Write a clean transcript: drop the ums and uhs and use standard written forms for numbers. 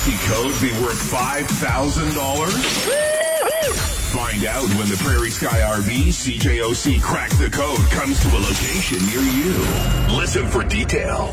lucky code be worth $5,000? Find out when the Prairie Sky RV CJOC Crack the Code comes to a location near you. Listen for details.